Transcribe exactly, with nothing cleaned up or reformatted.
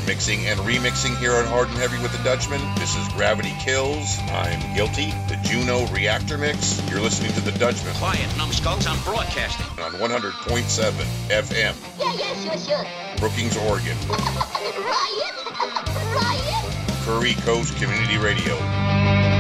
Mixing and remixing here on Hard and Heavy with the Dutchman. This is Gravity Kills. I'm Guilty. The Juno Reactor Mix. You're listening to the Dutchman. Quiet, numbskulls. I'm broadcasting. On one hundred point seven F M. Yeah, yeah, sure, sure. Brookings, Oregon. Riot? Riot? Curry Coast Community Radio.